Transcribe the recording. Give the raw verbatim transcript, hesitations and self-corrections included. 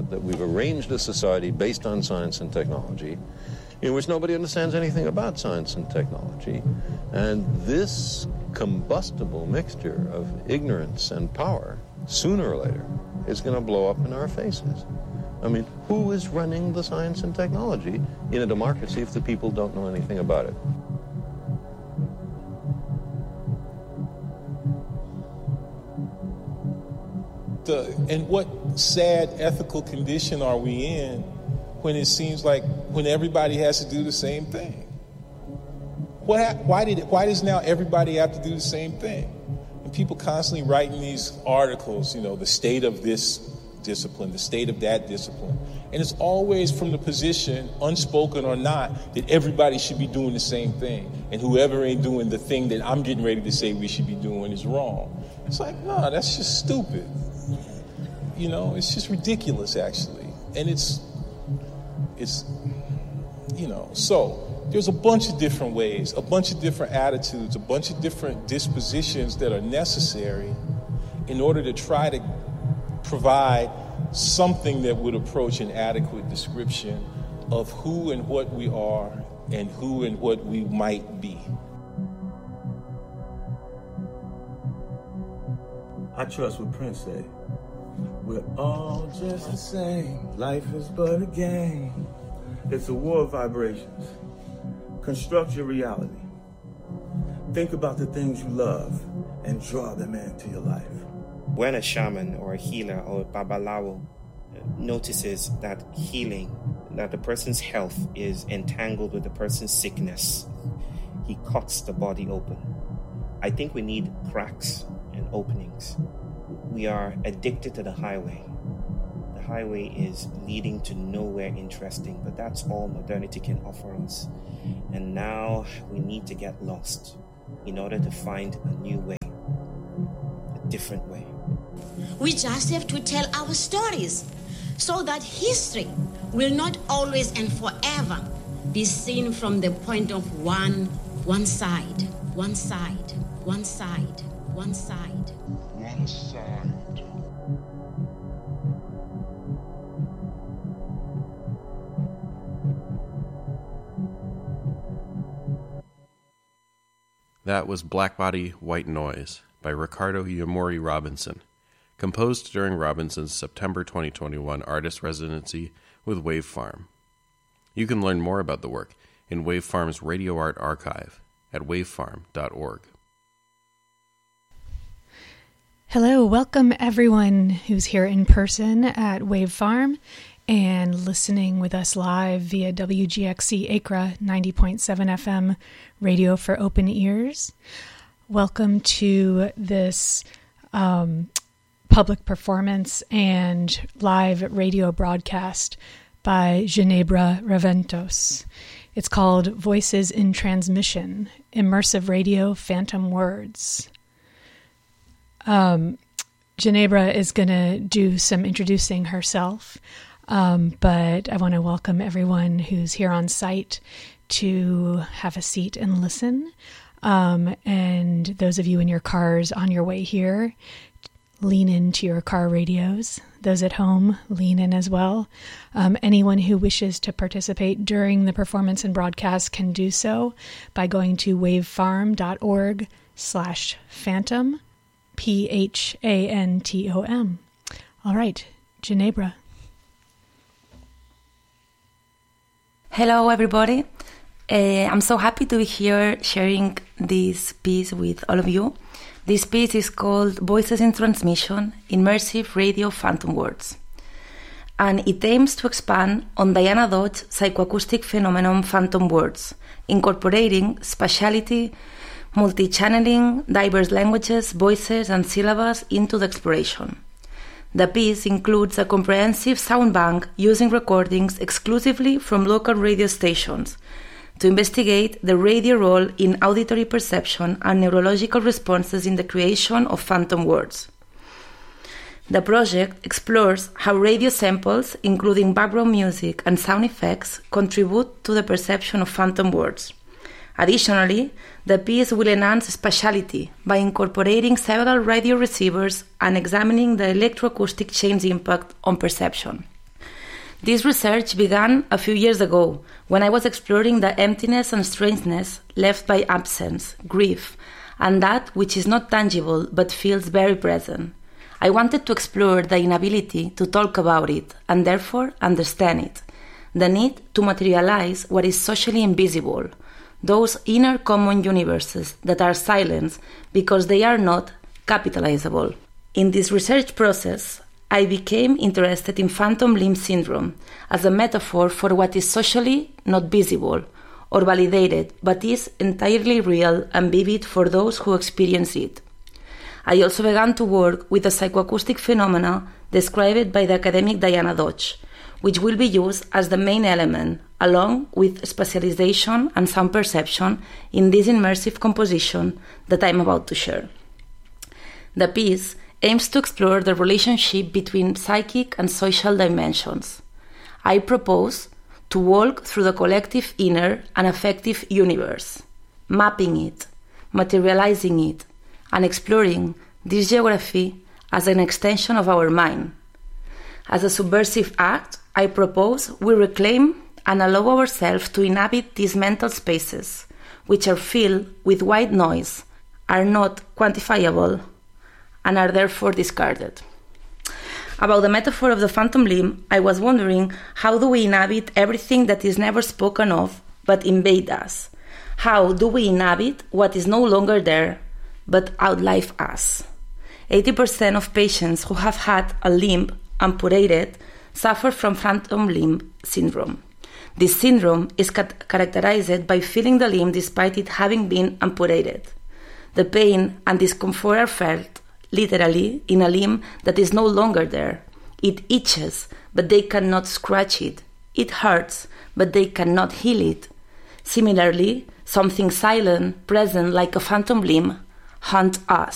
that we've arranged a society based on science and technology in which nobody understands anything about science and technology. And this combustible mixture of ignorance and power, sooner or later, is going to blow up in our faces. I mean, who is running the science and technology in a democracy if the people don't know anything about it? The, and what sad ethical condition are we in when it seems like when everybody has to do the same thing? What, ha- why did it, why does now everybody have to do the same thing? And people constantly writing these articles, you know, the state of this discipline, the state of that discipline. And it's always from the position, unspoken or not, that everybody should be doing the same thing. And whoever ain't doing the thing that I'm getting ready to say we should be doing is wrong. It's like, no, that's just stupid. You know, it's just ridiculous, actually. And it's, it's, you know, so there's a bunch of different ways, a bunch of different attitudes, a bunch of different dispositions that are necessary in order to try to provide something that would approach an adequate description of who and what we are and who and what we might be. I trust what Prince said. We're all just the same. Life is but a game. It's a war of vibrations. Construct your reality. Think about the things you love and draw them into your life. When a shaman or a healer or a babalawo notices that healing, that the person's health is entangled with the person's sickness, he cuts the body open. I think we need cracks and openings. We are addicted to the highway. The highway is leading to nowhere interesting, but that's all modernity can offer us. And now we need to get lost in order to find a new way, a different way. We just have to tell our stories so that history will not always and forever be seen from the point of one, one side, one side, one side, one side. One side. That was Black Body, White Noise by Ricardo Yamori Robinson, composed during Robinson's September twenty twenty-one artist residency with Wave Farm. You can learn more about the work in Wave Farm's Radio Art Archive at wavefarm dot org. Hello, welcome everyone who's here in person at Wave Farm and listening with us live via W G X C Acra ninety point seven F M Radio for Open Ears. Welcome to this um, public performance and live radio broadcast by Ginebra Raventos. It's called Voices in Transmission, Immersive Radio Phantom Words. Um, Ginebra is going to do some introducing herself, um, but I want to welcome everyone who's here on site to have a seat and listen. Um, and those of you in your cars on your way here, lean into your car radios. Those at home, lean in as well. Um, anyone who wishes to participate during the performance and broadcast can do so by going to wavefarm dot org slash phantom. P H A N T O M. All right, Ginebra. Hello, everybody. Uh, I'm so happy to be here sharing this piece with all of you. This piece is called Voices in Transmission, Immersive Radio Phantom Words. And it aims to expand on Diana Dodge's psychoacoustic phenomenon Phantom Words, incorporating spatiality, multi-channeling, diverse languages, voices, and syllables into the exploration. The piece includes a comprehensive sound bank using recordings exclusively from local radio stations to investigate the radio role in auditory perception and neurological responses in the creation of phantom words. The project explores how radio samples, including background music and sound effects, contribute to the perception of phantom words. Additionally, the piece will enhance spatiality by incorporating several radio receivers and examining the electroacoustic change impact on perception. This research began a few years ago when I was exploring the emptiness and strangeness left by absence, grief, and that which is not tangible but feels very present. I wanted to explore the inability to talk about it and therefore understand it, the need to materialize what is socially invisible, those inner common universes that are silenced because they are not capitalizable. In this research process, I became interested in phantom limb syndrome as a metaphor for what is socially not visible or validated, but is entirely real and vivid for those who experience it. I also began to work with the psychoacoustic phenomena described by the academic Diana Dodge, which will be used as the main element, along with spatialization and sound perception in this immersive composition that I'm about to share. The piece aims to explore the relationship between psychic and social dimensions. I propose to walk through the collective inner and affective universe, mapping it, materializing it, and exploring this geography as an extension of our mind. As a subversive act, I propose we reclaim and allow ourselves to inhabit these mental spaces, which are filled with white noise, are not quantifiable, and are therefore discarded. About the metaphor of the phantom limb, I was wondering, how do we inhabit everything that is never spoken of but invade us? How do we inhabit what is no longer there but outlive us? eighty percent of patients who have had a limb amputated suffer from phantom limb syndrome. This syndrome is ca- characterized by feeling the limb despite it having been amputated. The pain and discomfort are felt literally in a limb that is no longer there. It itches, but they cannot scratch it. It hurts, but they cannot heal it. Similarly, something silent, present like a phantom limb, haunts us.